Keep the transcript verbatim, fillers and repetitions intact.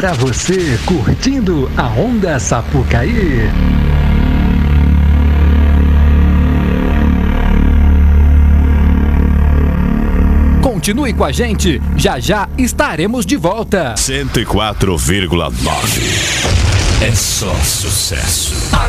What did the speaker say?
Pra você curtindo a Onda Sapucaí. Continue com a gente, já já estaremos de volta. cento e quatro vírgula nove. É só sucesso.